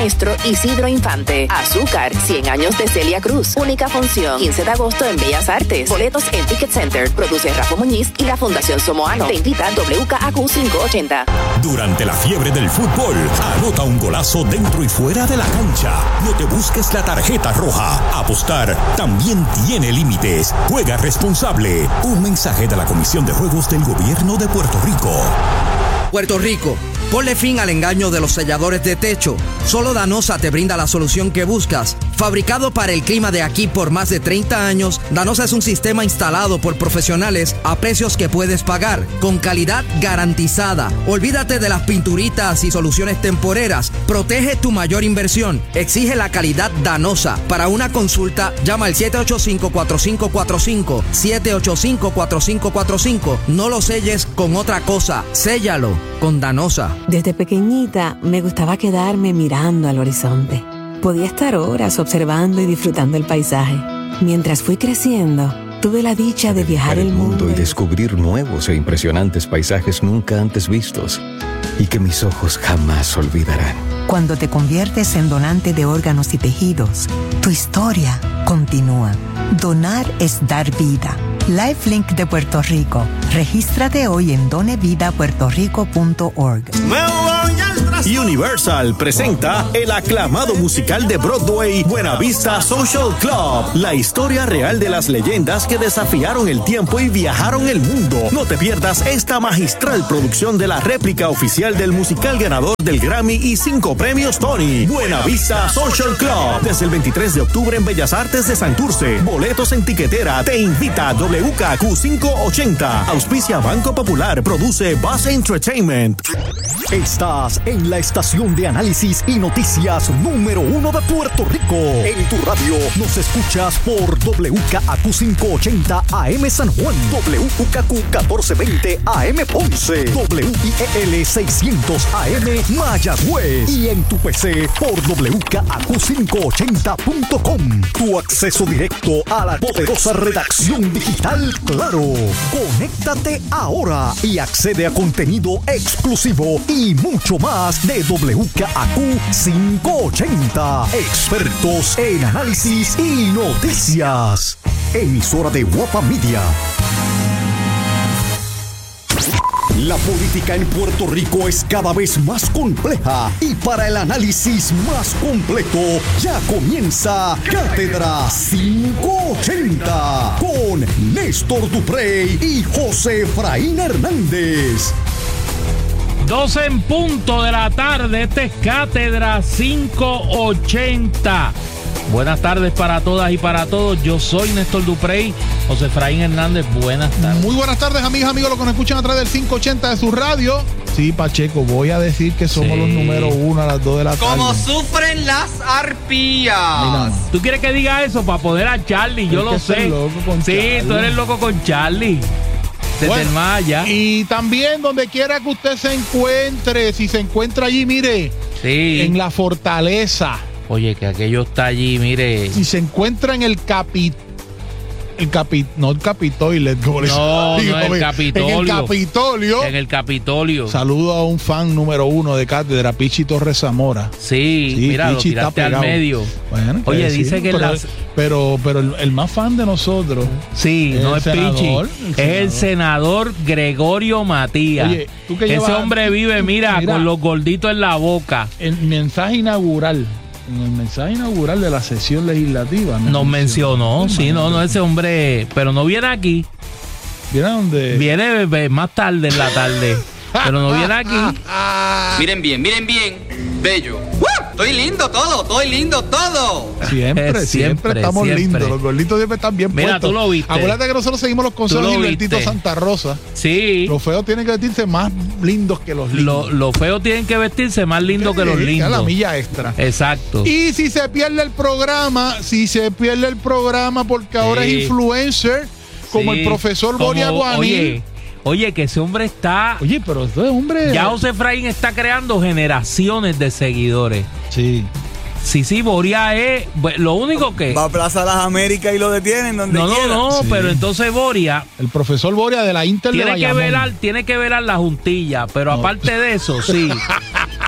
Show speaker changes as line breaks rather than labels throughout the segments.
Maestro Isidro Infante. Azúcar, 100 años de Celia Cruz. Única función, 15 de agosto en Bellas Artes. Boletos en Ticket Center. Produce Rafa Muñiz y la Fundación Somoano. Te invita WKAQ 580.
Durante la fiebre del fútbol, anota un golazo dentro y fuera de la cancha. No te busques la tarjeta roja. Apostar también tiene límites. Juega responsable. Un mensaje de la Comisión de Juegos del Gobierno de Puerto Rico.
Puerto Rico, ponle fin al engaño de los selladores de techo. Solo Danosa te brinda la solución que buscas. Fabricado para el clima de aquí por más de 30 años, Danosa es un sistema instalado por profesionales a precios que puedes pagar, con calidad garantizada. Olvídate de las pinturitas y soluciones temporeras. Protege tu mayor inversión. Exige la calidad Danosa. Para una consulta, llama al 785-4545. 785-4545. No lo selles con otra cosa. Séllalo con Danosa.
Desde pequeñita me gustaba quedarme mirando al horizonte. Podía estar horas observando y disfrutando el paisaje. Mientras fui creciendo, tuve la dicha de viajar el mundo
y descubrir nuevos e impresionantes paisajes nunca antes vistos y que mis ojos jamás olvidarán.
Cuando te conviertes en donante de órganos y tejidos, tu historia continúa. Donar es dar vida. LifeLink de Puerto Rico. Regístrate hoy en donevidapuertorico.org.
Universal presenta el aclamado musical de Broadway Buena Vista Social Club, la historia real de las leyendas que desafiaron el tiempo y viajaron el mundo. No te pierdas esta magistral producción de la réplica oficial del musical ganador del Grammy y 5 premios Tony. Buena Vista Social Club, desde el 23 de octubre en Bellas Artes de Santurce. Boletos en tiquetera. Te invita WKQ 580. Auspicia Banco Popular. Produce Buzz Entertainment.
Estás en la estación de análisis y noticias número 1 de Puerto Rico. En tu radio nos escuchas por WKAQ 580 AM San Juan, WKAQ 1420 AM Ponce, WIEL 600 AM Mayagüez y en tu PC por WKAQ580.com. Tu acceso directo a la poderosa redacción digital Claro. Conéctate ahora y accede a contenido exclusivo y mucho más de WKAQ 580. Expertos en análisis y noticias. Emisora de Guapa Media. La política en Puerto Rico es cada vez más compleja y para el análisis más completo ya comienza Cátedra 580 con Néstor Duprey y José Efraín Hernández.
12 en punto de la tarde, este es Cátedra 580. Buenas tardes para todas y para todos. Yo soy Néstor Duprey, José Efraín Hernández. Buenas tardes.
Muy buenas tardes, amigas, amigos, los que nos escuchan a través del 580 de su radio. Sí, Pacheco, voy a decir que somos los número 1 a las 2 de la tarde.
Como sufren las arpías.
Mira, ¿tú quieres que diga eso para poder a Charlie? Yo lo sé. Sí, tú eres loco con Charlie. Desde el más allá.
Y también donde quiera que usted se encuentre, si se encuentra allí, mire, en la Fortaleza.
Oye, que aquello está allí, mire.
Si se encuentra en el no el Capitolio.
No, en el Capitolio.
En el Capitolio.
En el Capitolio.
Saludo a un fan número 1 de Cátedra, Pichi Torres Zamora.
Sí, mira, Pichi lo tiraste al medio.
Bueno,
oye, dice que
pero el más fan de nosotros.
Sí, no es Pichi. Es el senador Gregorio Matías. Oye, ¿tú que ese hombre vive, mira, con los gorditos en la boca.
El mensaje inaugural. En el mensaje inaugural de la sesión legislativa
nos mencionó, sí, no, ese hombre, pero no viene aquí.
¿Viene a dónde?
Viene más tarde en la tarde, pero no viene aquí.
Miren bien, bello. Estoy lindo todo.
Siempre estamos lindos. Los gorditos siempre están bien puestos.
Mira, tú lo viste.
Acuérdate que nosotros seguimos los consejos de Gilbertito Santa Rosa.
Sí.
Los feos tienen que vestirse más lindos que los lindos.
Los feos tienen que vestirse más lindos que los lindos.
A la milla extra.
Exacto.
Y si se pierde el programa, porque ahora es influencer, como el profesor Boria Guanil.
Oye, que ese hombre está...
Oye, pero ese hombre...
Ya José Efraín está creando generaciones de seguidores.
Sí.
Sí, Boria es... Lo único que...
Va a Plaza Las Américas y lo detienen donde quiera.
No, sí. Pero entonces Boria...
El profesor Boria de la Inter de Bayamón.
Tiene que velar la juntilla, pero aparte de eso, sí.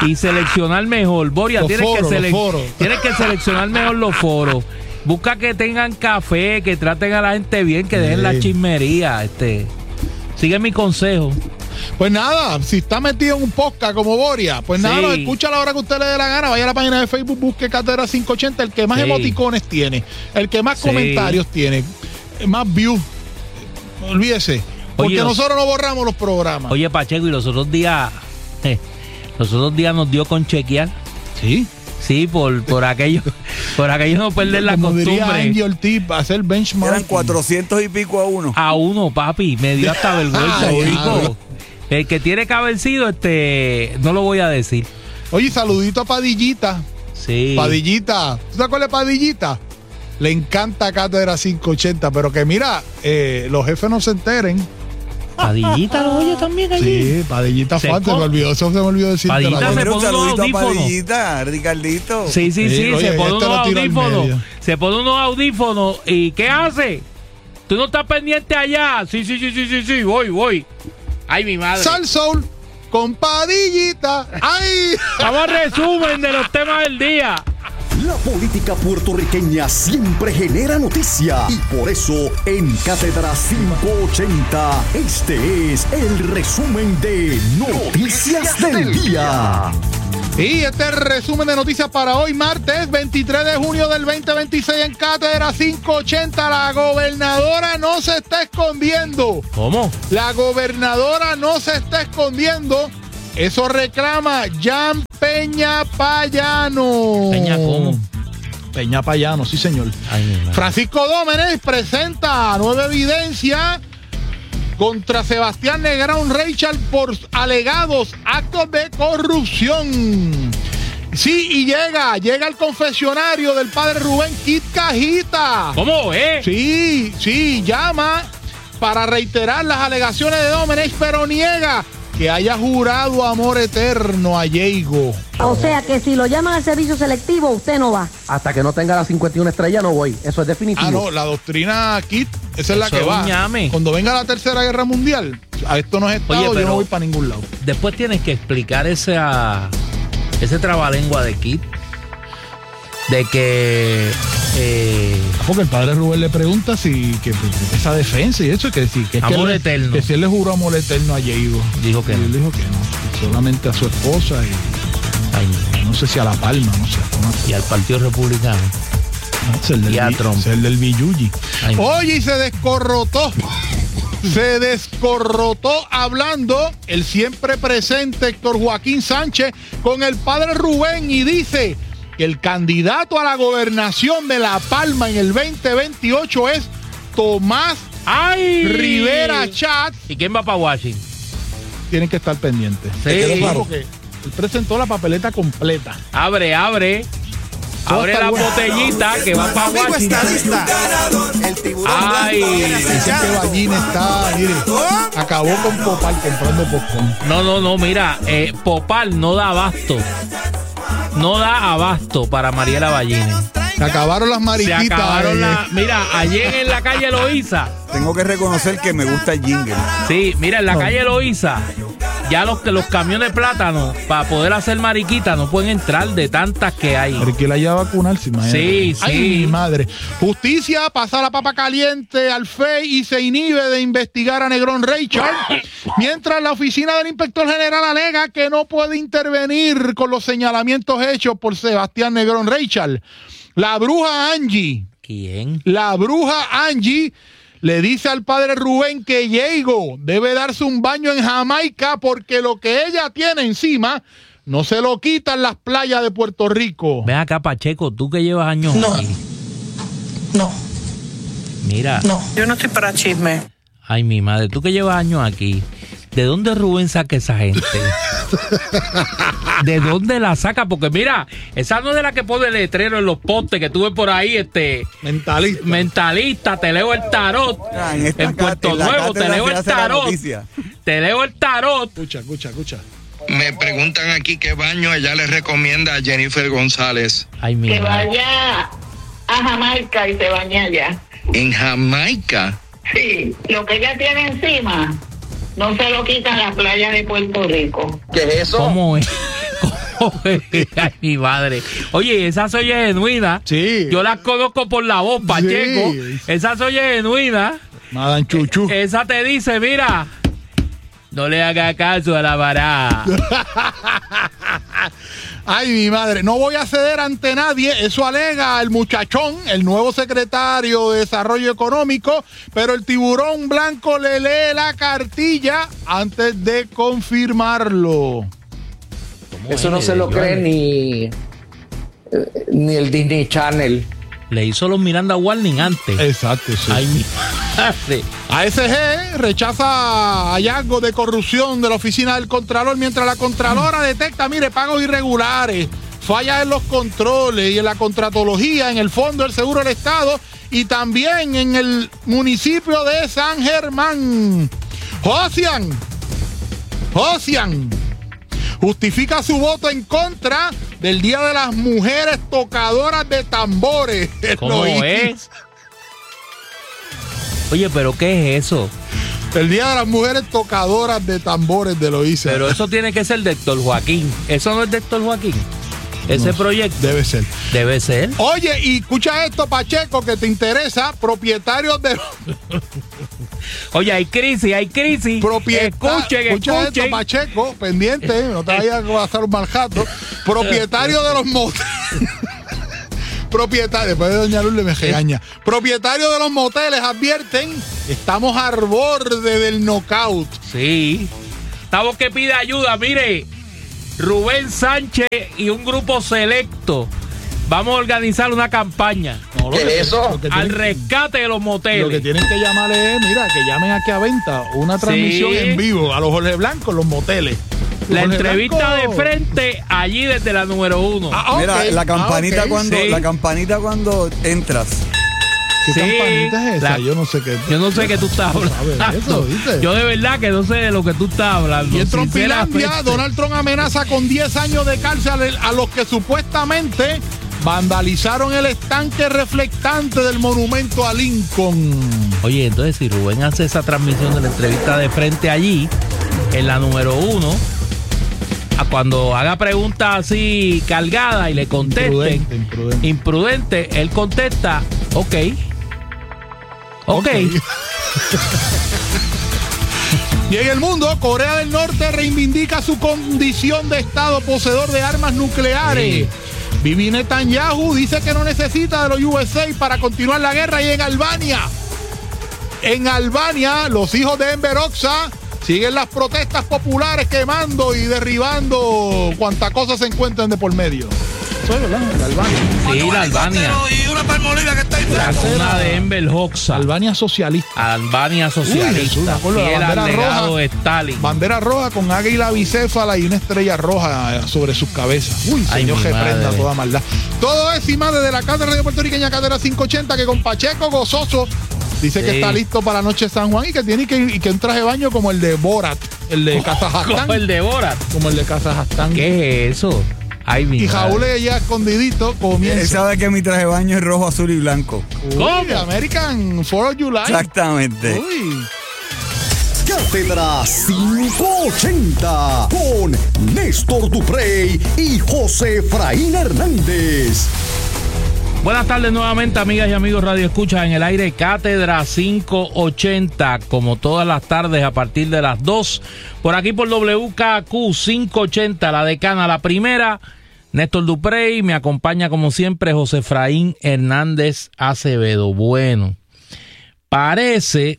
y seleccionar mejor. Boria, tienes que seleccionar mejor los foros. Busca que tengan café, que traten a la gente bien, que dejen la chismería. Sigue mi consejo.
Pues nada, si está metido en un podcast como Boria, pues nada, lo escucha a la hora que usted le dé la gana. Vaya a la página de Facebook, busque Cátedra 580, el que más emoticones tiene, el que más comentarios tiene, más views. Olvídese, porque nosotros no borramos los programas.
Oye, Pacheco, y los otros días nos dio con chequear.
Sí.
Sí, por aquello no perder la costumbre.
Diría Angie Ortiz, hacer benchmark.
Eran 400 y pico a uno.
A uno, papi, me dio hasta vergüenza. El que tiene que haber sido, no lo voy a decir.
Oye, saludito a Padillita.
Sí.
Padillita. ¿Tú te acuerdas de Padillita? Le encanta Cátedra 580, pero que mira, los jefes no se enteren.
Padillita lo oye también allí.
Sí, Padillita se me olvidó decir.
Padillita se pone unos audífonos.
Padillita, Ricardito.
Sí, se pone unos audífonos. Se pone unos audífonos. ¿Y qué hace? ¿Tú no estás pendiente allá? Sí, voy. Ay, mi madre.
Sal Soul con Padillita. ¡Ay!
Vamos al resumen de los temas del día.
La política puertorriqueña siempre genera noticia y por eso en Cátedra 580 este es el resumen de Noticias del Día.
Y este es el resumen de noticias para hoy, martes 23 de junio del 2026 en Cátedra 580. La gobernadora no se está escondiendo.
¿Cómo?
La gobernadora no se está escondiendo. Eso reclama Jan Peña Payano.
¿Peña cómo?
Peña Payano, sí señor. Francisco Dómenes presenta nueva evidencia contra Sebastián Negrón Reichard por alegados actos de corrupción. Sí, y llega al confesionario del padre Rubén Kit Cajita.
¿Cómo,
Sí, llama para reiterar las alegaciones de Dómenes, pero niega que haya jurado amor eterno a Yeigo.
O sea que si lo llaman al servicio selectivo, usted no va.
Hasta que no tenga las 51 estrellas no voy. Eso es definitivo.
No, la doctrina Kit, esa es la que va. Cuando venga la Tercera Guerra Mundial, a esto no es Estado, yo no voy para ningún lado.
Después tienes que explicar ese trabalengua de Kit. De que
porque el padre Rubén le pregunta si que esa defensa y eso, que
amor eterno.
Que si él le juró amor eterno a Yeigo.
Dijo que no.
Él dijo que no, solamente a su esposa y no sé si a La Palma, no sé.
Y al Partido Republicano.
Y a Trump. Es el del Billuyi. Oye, y se descorrotó hablando el siempre presente Héctor Joaquín Sánchez con el padre Rubén y dice que el candidato a la gobernación de La Palma en el 2028 es Tomás Rivera Chatz.
¿Y quién va para Washington?
Tienen que estar pendientes.
Sí.
Porque él presentó la papeleta completa.
Abre la botellita que va para Washington.
Dicen que Ballín está, mire, acabó con Popal comprando popcorn.
No, mira, Popal no da abasto. No da abasto para Mariela Ballines.
Se acabaron las mariquitas.
Mira, ayer en la calle Loíza.
Tengo que reconocer que me gusta el jingle.
Sí, mira, en la calle Loíza, ya los camiones de plátano, para poder hacer mariquita, no pueden entrar de tantas que hay.
Pero que la lleva a vacunarse, imagínate.
Sí.
Ay, mi madre. Justicia pasa la papa caliente al FEI y se inhibe de investigar a Negrón Reichard, mientras la oficina del inspector general alega que no puede intervenir con los señalamientos hechos por Sebastián Negrón Reichard. La bruja Angie.
¿Quién?
La bruja Angie le dice al padre Rubén que Yeigo debe darse un baño en Jamaica porque lo que ella tiene encima no se lo quitan las playas de Puerto Rico.
Ven acá, Pacheco, tú que llevas años aquí.
No.
Mira.
No, yo no estoy para chisme.
Ay, mi madre, tú que llevas años aquí. ¿De dónde Rubén saca esa gente? ¿De dónde la saca? Porque mira, esa no es de la que pone el letrero en los postes que tuve por ahí, mentalista, te leo el tarot. En Puerto Nuevo, te leo el tarot. Te leo el tarot.
Escucha.
Me preguntan aquí qué baño ella le recomienda a Jennifer González.
Ay,
que vaya a Jamaica y se bañe allá.
¿En Jamaica?
Sí, lo que ella tiene encima no se lo quitan las playas de Puerto Rico.
¿Qué es eso?
¿Cómo es? Ay, mi madre. Oye, esa se oye genuina.
Sí.
Yo las conozco por la voz, Pacheco.
Sí.
Esa se oye genuina.
Madan Chuchu.
Esa te dice, mira, no le haga caso a la varada.
Ay, mi madre, no voy a ceder ante nadie, eso alega el muchachón, el nuevo secretario de Desarrollo Económico, pero el tiburón blanco le lee la cartilla antes de confirmarlo.
Eso no se lo cree ni el Disney Channel.
Le hizo los Miranda Warning antes.
Exacto, sí.
Ay, mi madre.
ASG rechaza hallazgos de corrupción de la oficina del Contralor, mientras la Contralora detecta, pagos irregulares, fallas en los controles y en la contratología en el Fondo del Seguro del Estado y también en el municipio de San Germán. Josian justifica su voto en contra del Día de las Mujeres Tocadoras de Tambores.
¿Cómo es? Oye, ¿pero qué es eso?
El Día de las Mujeres Tocadoras de Tambores de Loíza.
Pero eso tiene que ser de Héctor Joaquín. ¿Eso no es de Héctor Joaquín? Ese
No,
proyecto.
Debe ser.
Debe ser.
Oye, y escucha esto, Pacheco, que te interesa. Propietarios de...
Oye, hay crisis. Escuchen.
Esto, Pacheco, pendiente, no te vayas a hacer un mal jato. Propietario de los moteles. Después de Doña Lourdes me regaña. Propietarios de los moteles advierten, estamos al borde del knockout.
Sí. Estamos que pide ayuda, mire. Rubén Sánchez y un grupo selecto. Vamos a organizar una campaña.
¿Qué es eso?
Al rescate de los moteles.
Lo que tienen que llamarle es, que llamen aquí a venta una transmisión en vivo a los Jorge Blancos, los moteles.
La
Jorge
entrevista
Blanco.
de frente allí desde la número 1.
Mira, la campanita
okay.
la campanita cuando entras.
¿Qué campanita es esa? Yo no sé qué.
Yo no sé qué tú estás hablando.
Eso, ¿viste?
Yo de verdad que no sé de lo que tú estás hablando.
Y en Trumpilandia,
sinceramente.
Donald Trump amenaza con 10 años de cárcel a los que supuestamente vandalizaron el estanque reflectante del monumento a Lincoln.
Oye, entonces si Rubén hace esa transmisión de la entrevista de frente allí, en la número 1, cuando haga preguntas así cargadas y le contesten, imprudente, él contesta, ok.
Y en el mundo, Corea del Norte reivindica su condición de Estado poseedor de armas nucleares. Bibi Netanyahu dice que no necesita de los USA para continuar la guerra. Y en Albania, los hijos de Enver Hoxha siguen las protestas populares quemando y derribando cuanta cosa se encuentren de por medio. Eso es verdad, la Albania.
Sí, la Albania.
Y una palmoliva que está ahí.
La zona de Enver Hoxha.
Albania socialista.
Albania socialista. Fiel al legado de Stalin.
Bandera roja con águila bicéfala y una estrella roja sobre sus cabezas. Uy, Señor, que prenda toda maldad. Todo es y más desde la Cátedra de Puertorriqueña, Cátedra 580, que con Pacheco Gozoso dice que está listo para la noche de San Juan y que tiene que un traje de baño como el de Borat, el de Kazajstán.
Como el de Borat.
Como el de Kazajstán.
¿Qué es eso? Ay, mi
y
madre.
Jaúl ya escondidito comienza.
Él sabe que mi traje de baño es rojo, azul y blanco.
¿Cómo? American 4 of July.
Exactamente.
Uy.
Cátedra 580 con Néstor Duprey y José Efraín Hernández.
Buenas tardes nuevamente, amigas y amigos Radio Escucha, en el aire Cátedra 580, como todas las tardes a partir de las 2, por aquí por WKQ 580, la decana, la primera. Néstor Duprey, me acompaña como siempre José Efraín Hernández Acevedo. Bueno, parece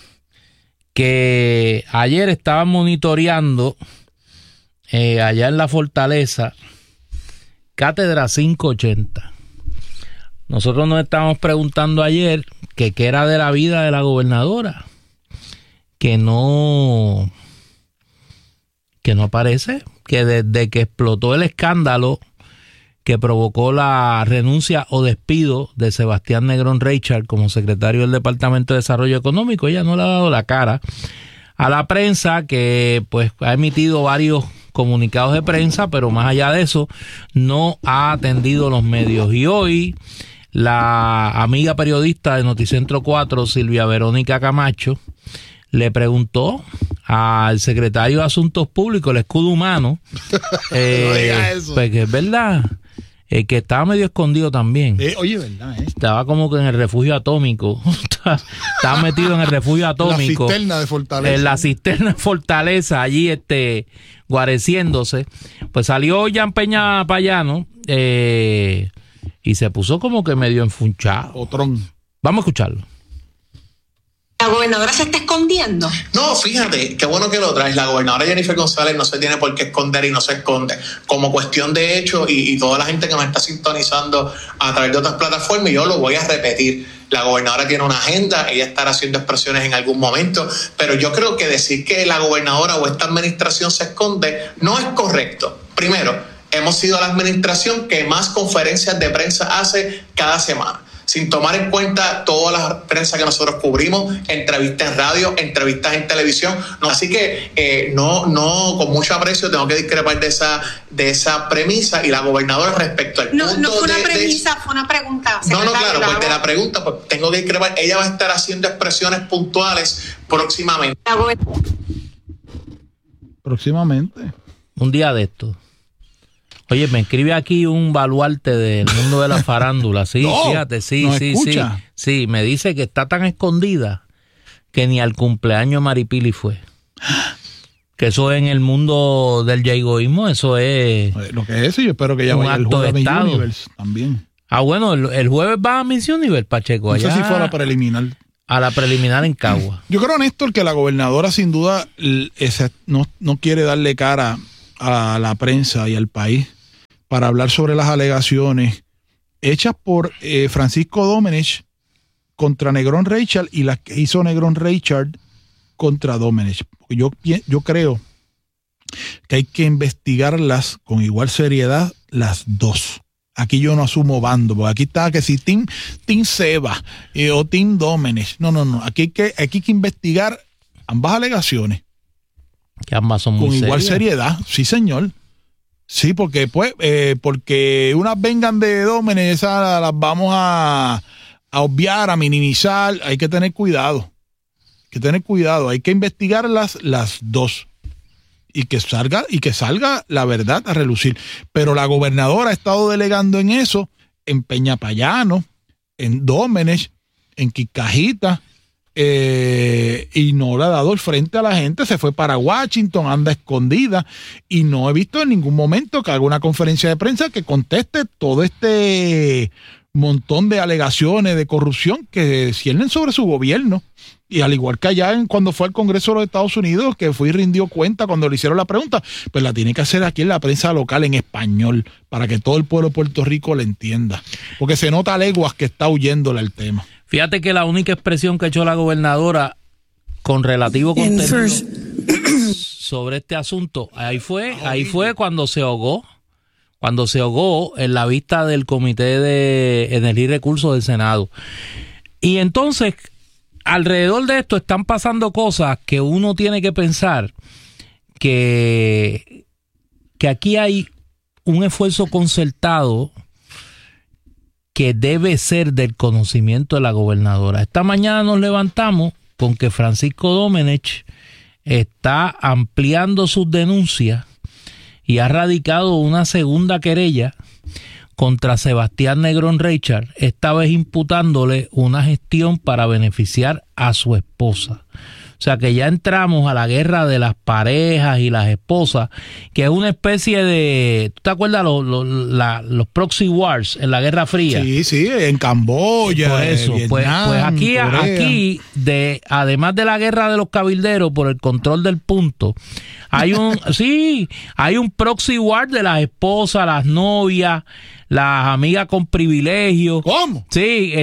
que ayer estaban monitoreando allá en la Fortaleza Cátedra 580. Nosotros nos estábamos preguntando ayer que qué era de la vida de la gobernadora, que no aparece, que desde que explotó el escándalo que provocó la renuncia o despido de Sebastián Negrón Reichard como secretario del Departamento de Desarrollo Económico, ella no le ha dado la cara a la prensa, que pues ha emitido varios comunicados de prensa, pero más allá de eso no ha atendido los medios. Y hoy la amiga periodista de Noticentro 4, Silvia Verónica Camacho, le preguntó al secretario de Asuntos Públicos, el escudo humano.
No digas eso.
Pues que es verdad. Que estaba medio escondido también.
Oye, ¿verdad?
Estaba como que en el refugio atómico. Estaba metido en el refugio atómico.
La cisterna de Fortaleza.
En la cisterna de Fortaleza, allí guareciéndose. Pues salió Jan Peña Payano y se puso como que medio enfunchado.
Otrón.
Vamos a escucharlo.
¿La gobernadora se está escondiendo?
No, fíjate, qué bueno que lo traes. La gobernadora Jennifer González no se tiene por qué esconder y no se esconde. Como cuestión de hecho, y toda la gente que nos está sintonizando a través de otras plataformas, y yo lo voy a repetir, la gobernadora tiene una agenda, ella estará haciendo expresiones en algún momento, pero yo creo que decir que la gobernadora o esta administración se esconde no es correcto. Primero, hemos sido la administración que más conferencias de prensa hace cada semana, sin tomar en cuenta toda la prensa que nosotros cubrimos, entrevistas en radio, entrevistas en televisión. No, así que no, con mucho aprecio tengo que discrepar de esa premisa, y la gobernadora respecto al punto
no fue una premisa, fue una pregunta.
Claro, pues de la pregunta pues tengo que discrepar. Ella va a estar haciendo expresiones puntuales próximamente.
Próximamente.
Un día de esto. Oye, me escribe aquí un baluarte del mundo de la farándula. Sí, no, fíjate, sí. Sí, me dice que está tan escondida que ni al cumpleaños de Maripili fue. Que eso en el mundo del yagoísmo, eso es...
Lo que es, yo espero que ella vaya al jueves de Miss Universe también.
Bueno, el jueves va a Miss Universe, Pacheco.
No sé si fue a la preliminar.
A la preliminar en Cagua.
Yo creo, Néstor, que la gobernadora sin duda no quiere darle cara a la prensa y al país para hablar sobre las alegaciones hechas por Francisco Domenech contra Negrón Reichard y las que hizo Negrón Reichard contra Domenech. Yo creo que hay que investigarlas con igual seriedad las dos. Aquí yo no asumo bando, porque aquí está que si Team Seba o Team Domenech. No. Aquí hay que investigar ambas alegaciones.
Que ambas son muy
con igual
serias.
Seriedad, sí señor. Sí, porque porque unas vengan de Domenech, esas las vamos a obviar, a minimizar. Hay que tener cuidado. Hay que investigarlas las dos. Y que salga la verdad a relucir. Pero la gobernadora ha estado delegando en eso, en Peña Payano, en Domenech, en Quicajita, y no le ha dado el frente a la gente. Se fue para Washington, anda escondida, y no he visto en ningún momento que haga una conferencia de prensa que conteste todo este montón de alegaciones de corrupción que ciernen sobre su gobierno. Y al igual que allá cuando fue al Congreso de los Estados Unidos, que fue y rindió cuenta cuando le hicieron la pregunta, pues la tiene que hacer aquí en la prensa local en español, para que todo el pueblo de Puerto Rico le entienda. Porque se nota a leguas que está huyéndole el tema.
Fíjate que la única expresión que ha hecho la gobernadora con relativo contenido sobre este asunto, ahí fue cuando se ahogó en la vista del Comité de Energía y Recursos del Senado. Y entonces, alrededor de esto están pasando cosas que uno tiene que pensar que aquí hay un esfuerzo concertado que debe ser del conocimiento de la gobernadora. Esta mañana nos levantamos con que Francisco Domenech está ampliando sus denuncias y ha radicado una segunda querella contra Sebastián Negrón Reichard, esta vez imputándole una gestión para beneficiar a su esposa. O sea que ya entramos a la guerra de las parejas y las esposas, que es una especie de... ¿Tú te acuerdas los proxy wars en la Guerra Fría?
Sí, en Camboya,
por eso,
Vietnam,
pues aquí además de la guerra de los cabilderos por el control del punto, hay un proxy war de las esposas, las novias, las amigas con privilegio.
¿Cómo?
Sí,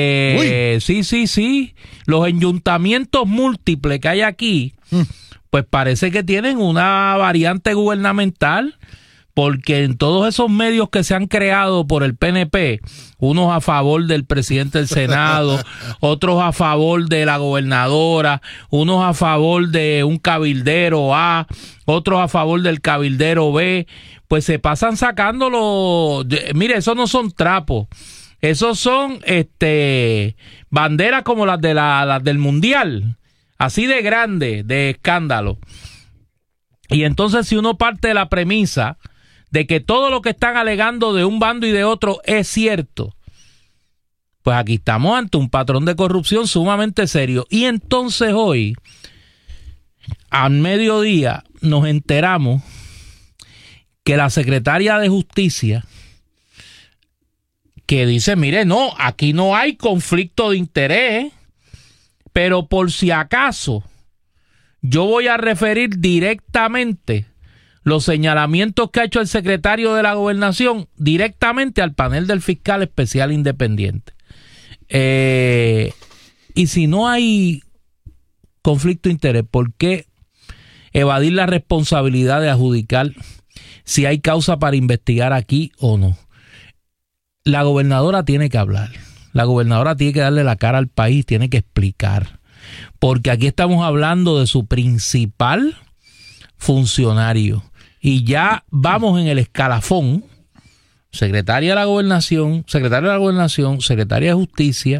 sí. Los enyuntamientos múltiples que hay aquí, pues parece que tienen una variante gubernamental, porque en todos esos medios que se han creado por el PNP, unos a favor del presidente del Senado, otros a favor de la gobernadora, unos a favor de un cabildero A, otros a favor del cabildero B, pues se pasan sacándolo. Mire, esos no son trapos. Esos son banderas como las del Mundial. así de grande, de escándalo. Y entonces si uno parte de la premisa de que todo lo que están alegando de un bando y de otro es cierto, pues aquí estamos ante un patrón de corrupción sumamente serio. Y entonces hoy, al mediodía, nos enteramos que la secretaria de Justicia, que dice, mire, no, aquí no hay conflicto de interés, pero por si acaso, yo voy a referir directamente los señalamientos que ha hecho el secretario de la Gobernación directamente al panel del fiscal especial independiente. Y si no hay conflicto de interés, ¿por qué evadir la responsabilidad de adjudicar si hay causa para investigar aquí o no? La gobernadora tiene que hablar. La gobernadora tiene que darle la cara al país, tiene que explicar. Porque aquí estamos hablando de su principal funcionario. Y ya vamos en el escalafón. Secretaria de la Gobernación, secretario de la Gobernación, secretaria de Justicia,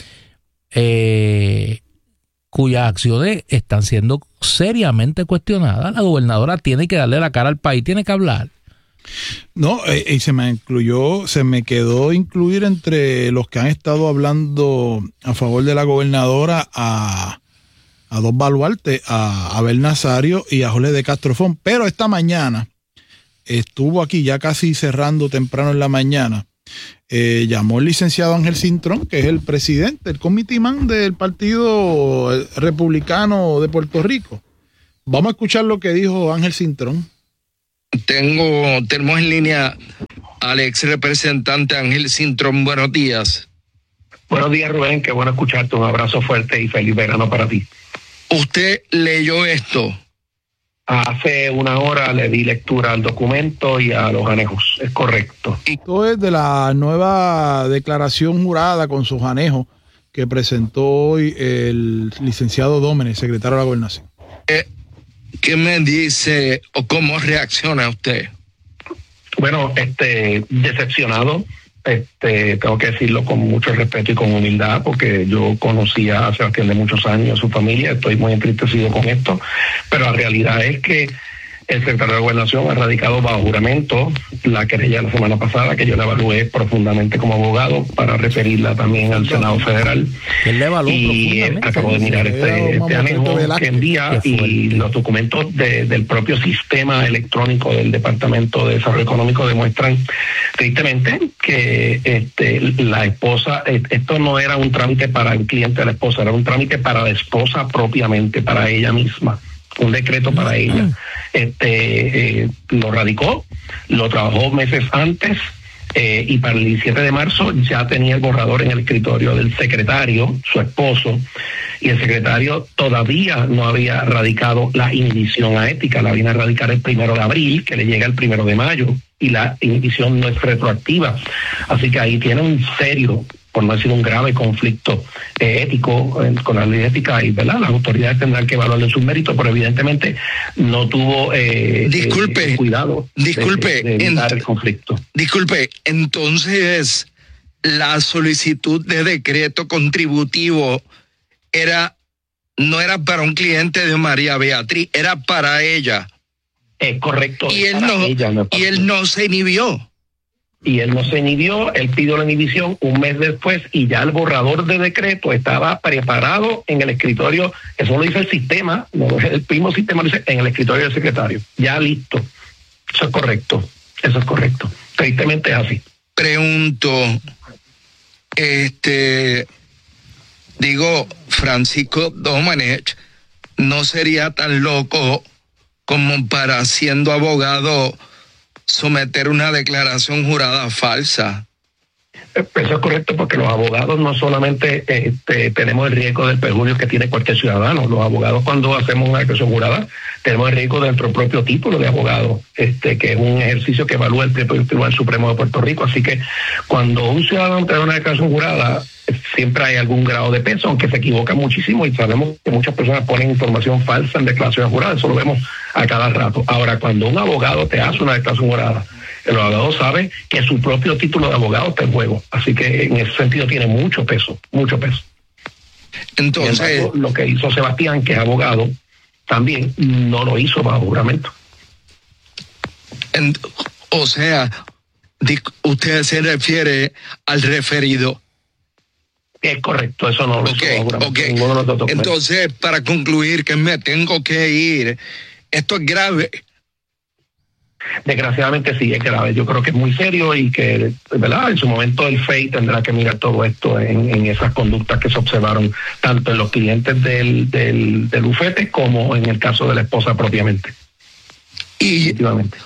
cuyas acciones están siendo seriamente cuestionadas. La gobernadora tiene que darle la cara al país, tiene que hablar.
No, y se me quedó incluir entre los que han estado hablando a favor de la gobernadora a dos baluartes, a Abel Nazario y a Jorge de Castrofón. Pero esta mañana estuvo aquí ya casi cerrando temprano en la mañana. Llamó el licenciado Ángel Cintrón, que es el presidente, el committeeman del Partido Republicano de Puerto Rico. Vamos a escuchar lo que dijo Ángel Cintrón.
Tenemos en línea al ex representante Ángel Cintrón. Buenos días.
Buenos días, Rubén. Qué bueno escucharte. Un abrazo fuerte y feliz verano para ti.
¿Usted leyó esto?
Hace una hora le di lectura al documento y a los anejos. Es correcto.
Esto es de la nueva declaración jurada con sus anejos que presentó hoy el licenciado Dómenes, secretario de la Gobernación.
¿Qué me dice o cómo reacciona usted?
Bueno, decepcionado. Tengo que decirlo con mucho respeto y con humildad, porque yo conocía a Sebastián de muchos años, a su familia, estoy muy entristecido con esto, pero la realidad es que el secretario de Gobernación ha radicado bajo juramento la querella la semana pasada, que yo la evalué profundamente como abogado para referirla también al Senado Federal.
Él le evaluó
y acabo de mirar este anejo que envía y los documentos del propio sistema electrónico del Departamento de Desarrollo Económico demuestran tristemente que la esposa, esto no era un trámite para el cliente de la esposa, era un trámite para la esposa propiamente, para ella misma. Un decreto para ella. Lo radicó, lo trabajó meses antes y para el 17 de marzo ya tenía el borrador en el escritorio del secretario, su esposo, y el secretario todavía no había radicado la inhibición a ética, la viene a radicar el 1 de abril, que le llega el 1 de mayo, y la inhibición no es retroactiva. Así que ahí tiene un serio, por no decir un grave conflicto ético con la ley de ética, y ¿verdad? Las autoridades tendrán que evaluarle sus méritos, pero evidentemente no tuvo cuidado de evitar el conflicto.
Disculpe, entonces la solicitud de decreto contributivo no era para un cliente de María Beatriz, era para ella.
Es correcto.
Y él no se inhibió.
Y él no se inhibió, él pidió la inhibición un mes después y ya el borrador de decreto estaba preparado en el escritorio, eso lo dice el sistema, no, el mismo sistema lo dice en el escritorio del secretario, ya listo. Eso es correcto. Tristemente es así.
Pregunto, Francisco Domenech no sería tan loco como para, siendo abogado, someter una declaración jurada falsa.
Eso es correcto, porque los abogados no solamente tenemos el riesgo del perjuicio que tiene cualquier ciudadano. Los abogados, cuando hacemos una declaración jurada, tenemos el riesgo de nuestro propio título de abogado, que es un ejercicio que evalúa el Tribunal Supremo de Puerto Rico. Así que cuando un ciudadano trae una declaración jurada, siempre hay algún grado de peso, aunque se equivoca muchísimo, y sabemos que muchas personas ponen información falsa en declaraciones juradas, eso lo vemos a cada rato. Ahora, cuando un abogado te hace una declaración jurada, el abogado sabe que su propio título de abogado está en juego, así que en ese sentido tiene mucho peso.
Entonces,
lo que hizo Sebastián, que es abogado, también no lo hizo bajo juramento.
O sea, usted se refiere al referido.
Es correcto, eso no lo hizo bajo juramento.
Entonces, para concluir que me tengo que ir, esto es grave.
Desgraciadamente sí, es grave. Yo creo que es muy serio y que, ¿verdad?, en su momento el FEI tendrá que mirar todo esto en esas conductas que se observaron tanto en los clientes del bufete como en el caso de la esposa propiamente.
Y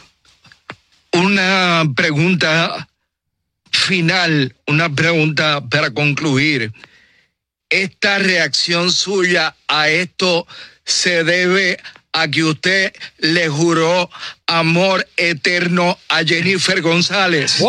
una pregunta final, una pregunta para concluir. ¿Esta reacción suya a esto se debe a que usted le juró amor eterno a Jennifer González?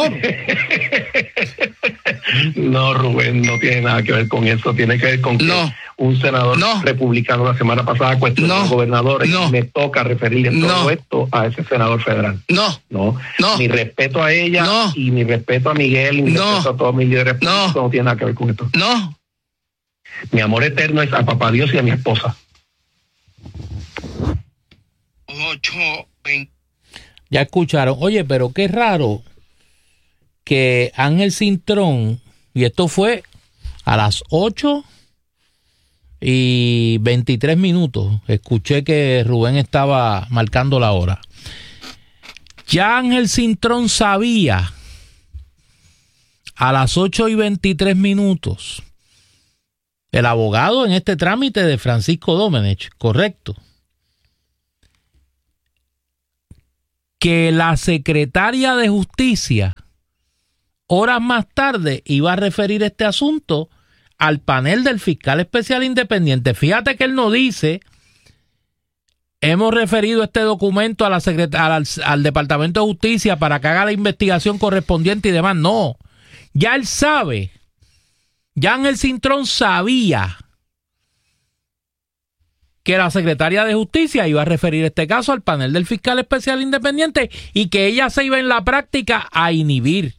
No, Rubén, no tiene nada que ver con eso. Tiene que ver con que un senador republicano la semana pasada cuestionó a los gobernadores y me toca referirle todo esto a ese senador federal. No. Mi respeto a ella y mi respeto a Miguel y mi respeto a todos mis líderes políticos no tiene nada que ver con esto. Mi amor eterno es a papá Dios y a mi esposa.
8:20.
Ya escucharon. Oye, pero qué raro que Ángel Cintrón, y esto fue a las 8:23, escuché que Rubén estaba marcando la hora. Ya Ángel Cintrón sabía a las 8:23, el abogado en este trámite de Francisco Domenech, correcto, que la secretaria de Justicia horas más tarde iba a referir este asunto al panel del fiscal especial independiente. Fíjate que él no dice, hemos referido este documento a al Departamento de Justicia para que haga la investigación correspondiente y demás. No, ya él sabe, ya Ángel Cintrón sabía que la secretaria de Justicia iba a referir este caso al panel del fiscal especial independiente y que ella se iba en la práctica a inhibir.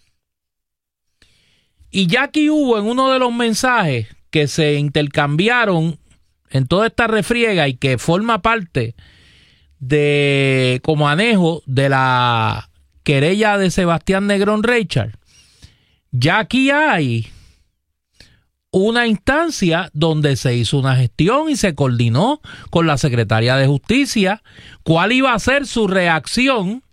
Y ya aquí hubo en uno de los mensajes que se intercambiaron en toda esta refriega y que forma parte de como anejo de la querella de Sebastián Negrón Reichard, ya aquí hay una instancia donde se hizo una gestión y se coordinó con la Secretaría de Justicia cuál iba a ser su reacción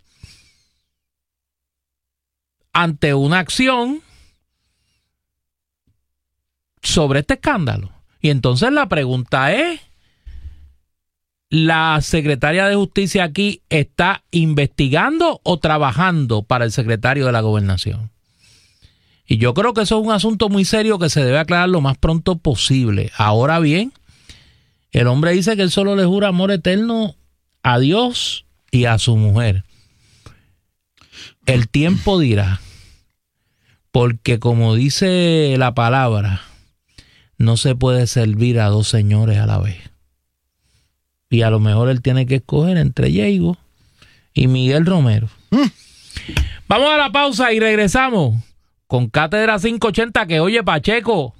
ante una acción sobre este escándalo. Y entonces la pregunta es, ¿la Secretaría de Justicia aquí está investigando o trabajando para el secretario de la Gobernación? Y yo creo que eso es un asunto muy serio que se debe aclarar lo más pronto posible. Ahora bien, el hombre dice que él solo le jura amor eterno a Dios y a su mujer. El tiempo dirá, porque como dice la palabra, no se puede servir a dos señores a la vez. Y a lo mejor él tiene que escoger entre Diego y Miguel Romero. Vamos a la pausa y regresamos con Cátedra 580, que oye, Pacheco,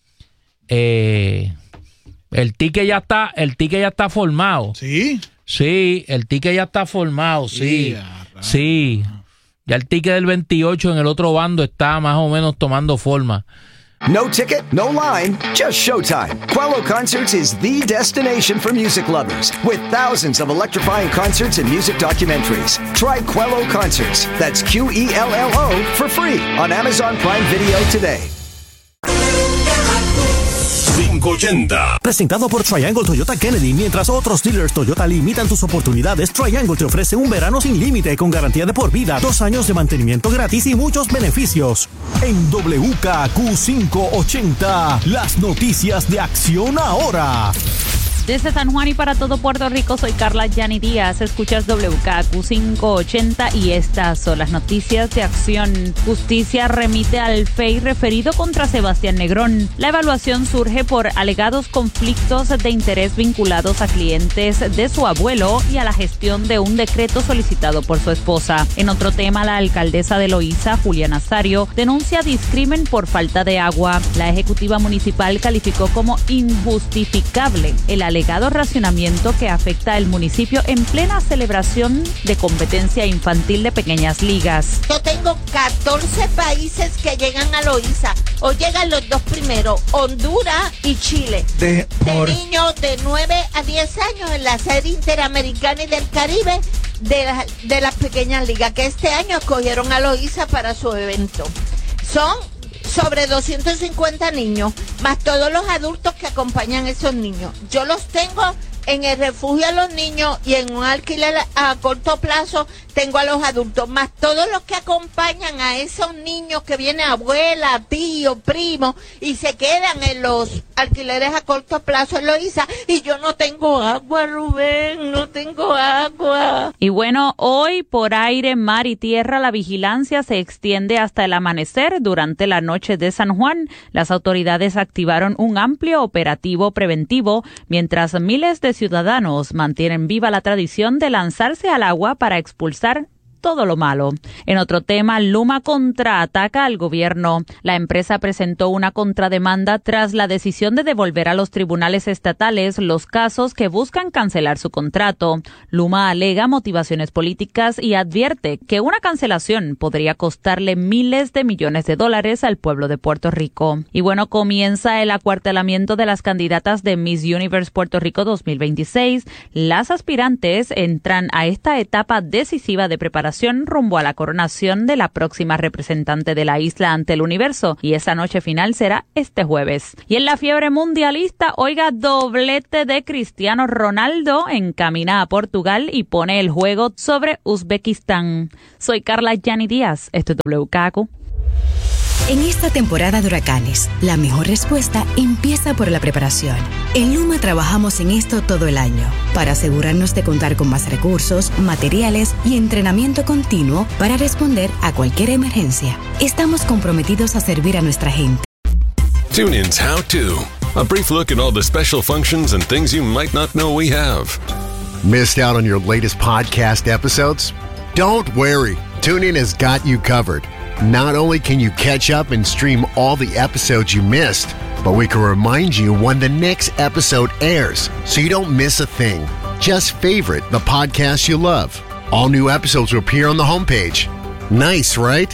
el ticket ya está formado.
¿Sí?
Sí, el ticket ya está formado, sí. Sí. Ya el ticket del 28 en el otro bando está más o menos tomando forma.
No ticket, no line, just showtime. Quello Concerts is the destination for music lovers, with thousands of electrifying concerts and music documentaries. Try Quello Concerts, that's Qello, for free on Amazon Prime Video today.
580.
Presentado por Triangle Toyota Kennedy. Mientras otros dealers Toyota limitan tus oportunidades, Triangle te ofrece un verano sin límite con garantía de por vida, 2 años de mantenimiento gratis y muchos beneficios. En WKQ 580, las noticias de Acción Ahora.
Desde San Juan y para todo Puerto Rico, soy Carla Yani Díaz. Escuchas WKQ 580 y estas son las noticias de acción. Justicia remite al FEI referido contra Sebastián Negrón. La evaluación surge por alegados conflictos de interés vinculados a clientes de su abuelo y a la gestión de un decreto solicitado por su esposa. En otro tema, la alcaldesa de Loíza, Julia Nazario, denuncia discrimen por falta de agua. La ejecutiva municipal calificó como injustificable el alegado racionamiento que afecta al municipio en plena celebración de competencia infantil de pequeñas ligas.
Yo tengo 14 países que llegan a Loíza, o llegan los dos primeros, Honduras y Chile. De niños de 9 a 10 años en la serie interamericana y del Caribe de las pequeñas ligas, que este año escogieron a Loíza para su evento. Son sobre 250 niños, más todos los adultos que acompañan a esos niños. Yo los tengo en el refugio a los niños y en un alquiler a corto plazo tengo a los adultos, más todos los que acompañan a esos niños que vienen abuela, tío, primo, y se quedan en los alquileres a corto plazo en Loíza. Y yo no tengo agua, Rubén, no tengo agua.
Y bueno, hoy por aire, mar y tierra la vigilancia se extiende hasta el amanecer. Durante la noche de San Juan, las autoridades activaron un amplio operativo preventivo, mientras miles de ciudadanos mantienen viva la tradición de lanzarse al agua para expulsar todo lo malo. En otro tema, Luma contraataca al gobierno. La empresa presentó una contrademanda tras la decisión de devolver a los tribunales estatales los casos que buscan cancelar su contrato. Luma alega motivaciones políticas y advierte que una cancelación podría costarle miles de millones de dólares al pueblo de Puerto Rico. Y bueno, comienza el acuartelamiento de las candidatas de Miss Universe Puerto Rico 2026. Las aspirantes entran a esta etapa decisiva de preparación rumbo a la coronación de la próxima representante de la isla ante el universo, y esa noche final será este jueves. Y en la fiebre mundialista, oiga, doblete de Cristiano Ronaldo, encamina a Portugal y pone el juego sobre Uzbekistán. Soy Carla Yani Díaz, esto es WKQ.
En esta temporada de huracanes, la mejor respuesta empieza por la preparación. En Luma trabajamos en esto todo el año, para asegurarnos de contar con más recursos, materiales y entrenamiento continuo para responder a cualquier emergencia. Estamos comprometidos a servir a nuestra gente.
TuneIn's How To. A brief look at all the special functions and things you might not know we have.
Missed out on your latest podcast episodes? Don't worry. TuneIn has got you covered. Not only can you catch up and stream all the episodes you missed, but we can remind you when the next episode airs, so you don't miss a thing. Just favorite the podcast you love. All new episodes will appear on the homepage. Nice, right?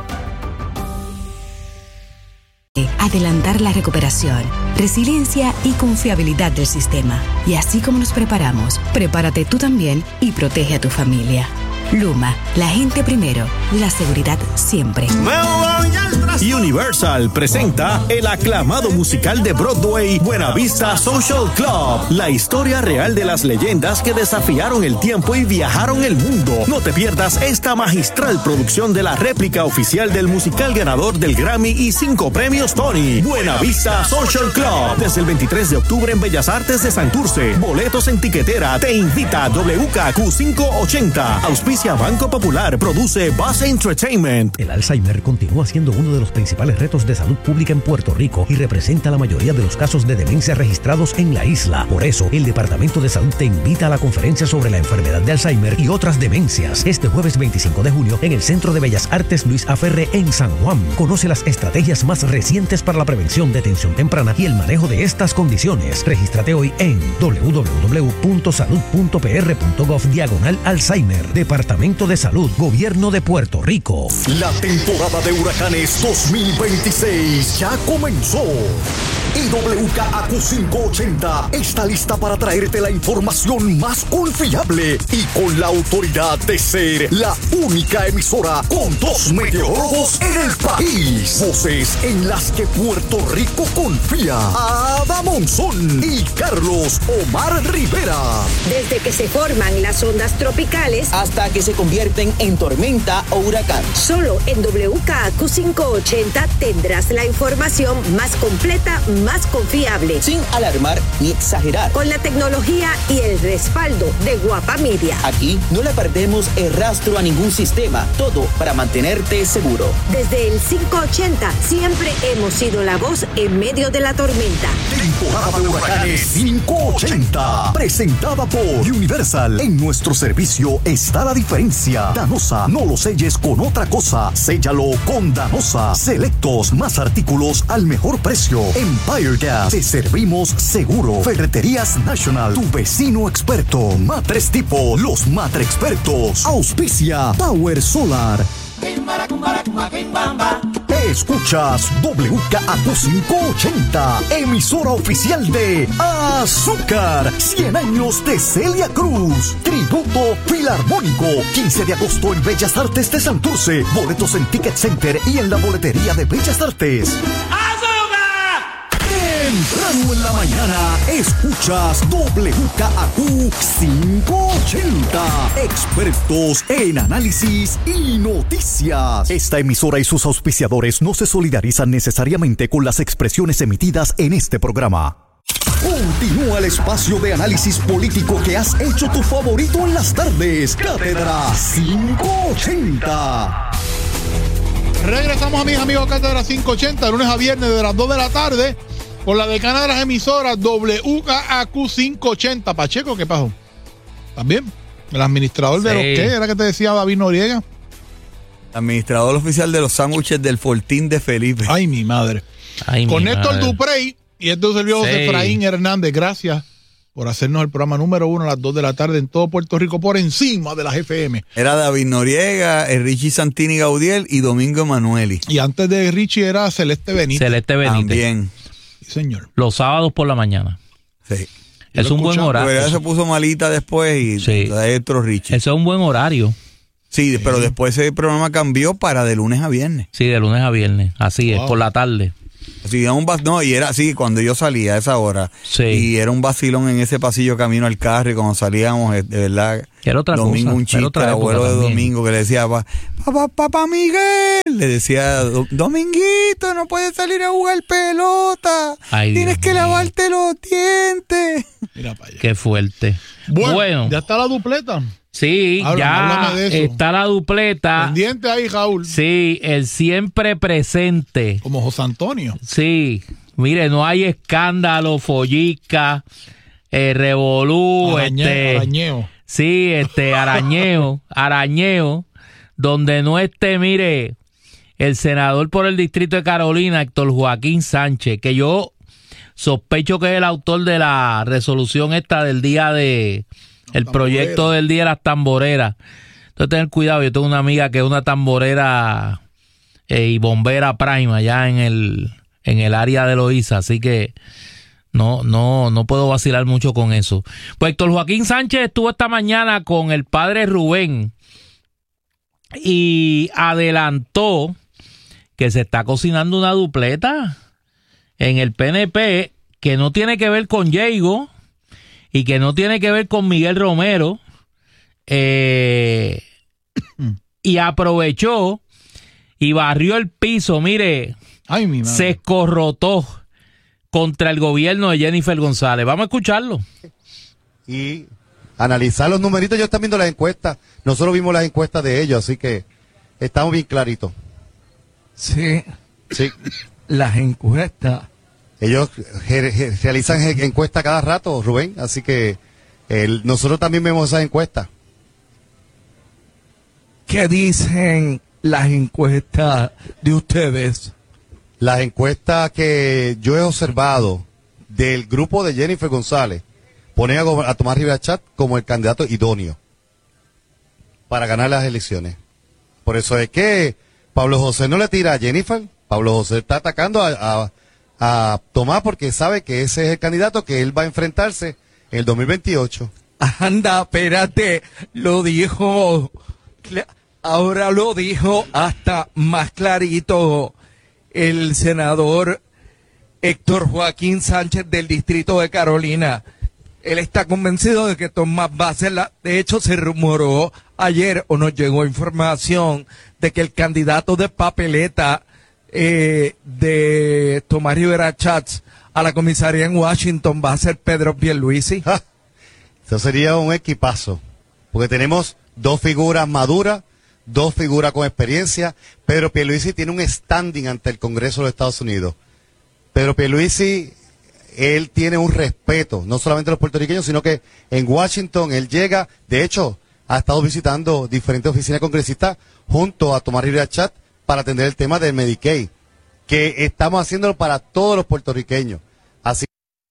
Adelantar la recuperación, resiliencia y confiabilidad del sistema. Y así como nos preparamos, prepárate tú también y protege a tu familia. Luma, la gente primero, la seguridad siempre.
Universal presenta el aclamado musical de Broadway Buena Vista Social Club, la historia real de las leyendas que desafiaron el tiempo y viajaron el mundo. No te pierdas esta magistral producción de la réplica oficial del musical ganador del Grammy y 5 premios Tony, Buena Vista Social Club, desde el 23 de octubre en Bellas Artes de Santurce. Boletos en tiquetera. Te invita WKQ 580. Auspicia Banco Popular. Produce Buzz Entertainment.
El Alzheimer continúa siendo uno de los principales retos de salud pública en Puerto Rico y representa la mayoría de los casos de demencia registrados en la isla. Por eso, el Departamento de Salud te invita a la conferencia sobre la enfermedad de Alzheimer y otras demencias este jueves 25 de junio en el Centro de Bellas Artes Luis A. Ferré en San Juan. Conoce las estrategias más recientes para la prevención, detención temprana y el manejo de estas condiciones. Regístrate hoy en www.salud.pr.gov/Alzheimer. Departamento de Salud, Gobierno de Puerto Rico.
La temporada de huracanes 2026 ya comenzó. Y WKAQ 580 está lista para traerte la información más confiable y con la autoridad de ser la única emisora con 2 meteorólogos en el país. Voces en las que Puerto Rico confía. Ada Monzón y Carlos Omar Rivera.
Desde que se forman las ondas tropicales hasta que se convierten en tormenta o huracán. Solo en WKAQ 580 tendrás la información más completa, más confiable, sin alarmar ni exagerar, con la tecnología y el respaldo de Guapa Media. Aquí no le perdemos el rastro a ningún sistema, todo para mantenerte seguro. Desde el 580 siempre hemos sido la voz en medio de la tormenta.
Temporada de huracanes 580, presentada por Universal. En nuestro servicio está la diferencia. Danosa, no lo selles con otra cosa, séllalo con Danosa. Selectos, más artículos al mejor precio. Empire Gas, te servimos seguro. Ferreterías National, tu vecino experto. Matres Tipo, los Matre expertos. Auspicia Power Solar. Escuchas WKAQ 580, emisora oficial de Azúcar, 100 años de Celia Cruz, tributo filarmónico, 15 de agosto en Bellas Artes de Santurce, boletos en Ticket Center y en la boletería de Bellas Artes. Temprano en la mañana, escuchas WKAQ 580. Expertos en análisis y noticias. Esta emisora y sus auspiciadores no se solidarizan necesariamente con las expresiones emitidas en este programa. Continúa el espacio de análisis político que has hecho tu favorito en las tardes. Cátedra 580.
Regresamos, amigos, Cátedra 580, lunes a viernes de las 2 de la tarde. Por la decana de las emisoras WKAQ 580. Pacheco, ¿qué pasó? También, el administrador de los que era que te decía David Noriega.
Administrador oficial de los sándwiches del Fortín de Felipe.
Ay, mi madre. Con Néstor Duprey y este servidor José Efraín Hernández. Gracias por hacernos el programa número 1 a las 2 de la tarde en todo Puerto Rico por encima de las FM.
Era David Noriega, Richie Santini Gaudiel y Domingo Emanueli.
Y antes de Richie era Celeste Benítez.
Celeste Benítez.
También.
Señor.
Los sábados por la mañana.
Sí.
Es un buen horario.
Pero ella se puso malita después y otro Richie.
Eso es un buen horario.
Sí, pero después ese programa cambió para de lunes a viernes.
Sí, de lunes a viernes. Así es, por la tarde.
Sí, y era así cuando yo salía a esa hora.
Sí.
Y era un vacilón en ese pasillo camino al carro y cuando salíamos, de verdad.
Era otra
Domingo,
cosa.
Un chiste, el abuelo de Domingo que le decía, papá Miguel, le decía, Dominguito, no puedes salir a jugar pelota.
Ay,
tienes que lavarte los dientes.
Mira para allá.
Qué fuerte. Bueno,
ya está la dupleta.
Sí, háblame de eso. Está la dupleta.
Pendiente ahí, Raúl.
Sí, el siempre presente.
Como José Antonio.
Sí, mire, no hay escándalo, follica, revolú,
arañeo.
Sí, arañeo, donde no esté, mire, el senador por el Distrito de Carolina, Héctor Joaquín Sánchez, que yo sospecho que es el autor de la resolución esta del día de... El proyecto del día de las tamboreras. Entonces, tener cuidado. Yo tengo una amiga que es una tamborera y bombera prime allá en el área de Loíza. Así que no puedo vacilar mucho con eso. Pues Héctor Joaquín Sánchez estuvo esta mañana con el padre Rubén y adelantó que se está cocinando una dupleta en el PNP que no tiene que ver con Diego y que no tiene que ver con Miguel Romero, y aprovechó y barrió el piso, mire, se escorrotó contra el gobierno de Jennifer González. Vamos a escucharlo.
Y analizar los numeritos. Ellos están viendo las encuestas, nosotros vimos las encuestas de ellos, así que estamos bien claritos.
Sí, las encuestas.
Ellos realizan encuestas cada rato, Rubén, así que nosotros también vemos esas encuestas.
¿Qué dicen las encuestas de ustedes?
Las encuestas que yo he observado del grupo de Jennifer González ponen a Tomás Rivera Chatz como el candidato idóneo para ganar las elecciones. Por eso es que Pablo José no le tira a Jennifer, Pablo José está atacando a Tomás porque sabe que ese es el candidato que él va a enfrentarse en el 2028.
Anda, espérate, ahora lo dijo hasta más clarito el senador Héctor Joaquín Sánchez del Distrito de Carolina. Él está convencido de que Tomás va a ser de hecho se rumoró ayer o nos llegó información de que el candidato de papeleta de Tomás Rivera Chatz a la comisaría en Washington va a ser Pedro Pierluisi.
Eso sería un equipazo, porque tenemos dos figuras maduras, dos figuras con experiencia. Pedro Pierluisi tiene un standing ante el Congreso de los Estados Unidos. Pedro Pierluisi, él tiene un respeto, no solamente a los puertorriqueños, sino que en Washington él llega, de hecho, ha estado visitando diferentes oficinas congresistas junto a Tomás Rivera Chat para atender el tema del Medicaid, que estamos haciéndolo para todos los puertorriqueños. Así.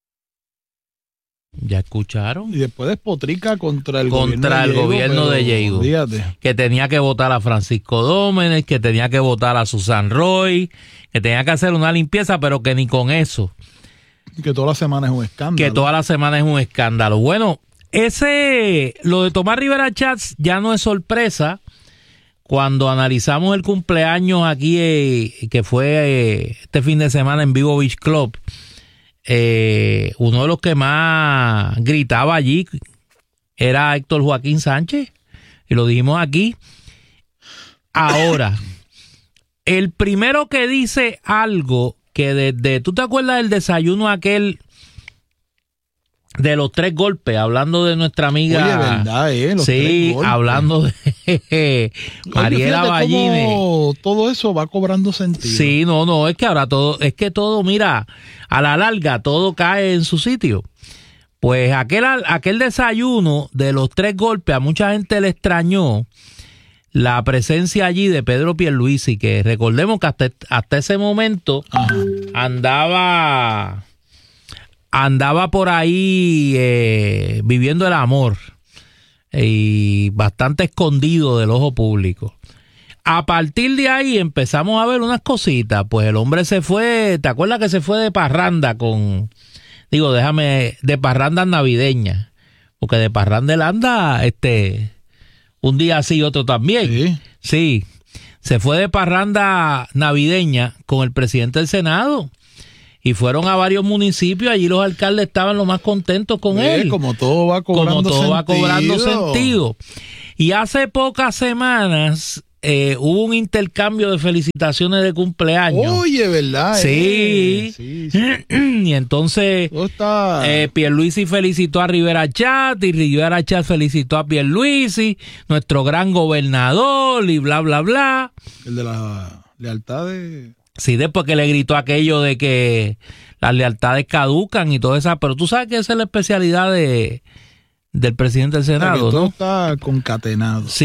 ¿Ya escucharon?
Y después despotrica contra el
gobierno de Diego, que tenía que votar a Francisco Dómenes, que tenía que votar a Susan Roy, que tenía que hacer una limpieza, pero que ni con eso.
Que toda la semana es un escándalo. Bueno,
lo de Tomás Rivera Chats ya no es sorpresa. Cuando analizamos el cumpleaños aquí, que fue este fin de semana en Vivo Beach Club, uno de los que más gritaba allí era Héctor Joaquín Sánchez, y lo dijimos aquí. Ahora, el primero que dice algo que desde, ¿tú te acuerdas del desayuno aquel de los 3 golpes? Hablando de nuestra amiga.
Oye, ¿verdad? Los
sí,
3 golpes.
Hablando de Mariela Ballini.
Todo eso va cobrando sentido.
Sí, no, es que ahora todo, mira, a la larga todo cae en su sitio. Pues aquel desayuno de los 3 golpes, a mucha gente le extrañó la presencia allí de Pedro Pierluisi, que recordemos que hasta ese momento andaba por ahí viviendo el amor y bastante escondido del ojo público. A partir de ahí empezamos a ver unas cositas. Pues el hombre se fue, ¿te acuerdas que se fue de parranda de parranda navideña? Porque de parranda él anda, un día sí y otro también. Sí, se fue de parranda navideña con el presidente del Senado. Y fueron a varios municipios, allí los alcaldes estaban lo más contentos con él.
Como todo va cobrando
sentido. Y hace pocas semanas hubo un intercambio de felicitaciones de cumpleaños.
Oye, ¿verdad?
Sí. Y entonces Pierluisi felicitó a Rivera Chat y Rivera Chat felicitó a Pierluisi, nuestro gran gobernador, y bla, bla, bla.
El de la lealtad de...
Sí, después que le gritó aquello de que las lealtades caducan y todo eso, pero tú sabes que esa es la especialidad del presidente del Senado,
todo
¿no?
Está concatenado.
Sí.